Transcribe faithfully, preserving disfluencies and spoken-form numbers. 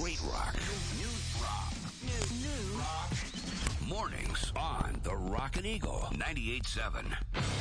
Street Rock. New Rock. New Rock. Mornings on the Rockin' Eagle ninety-eight point seven.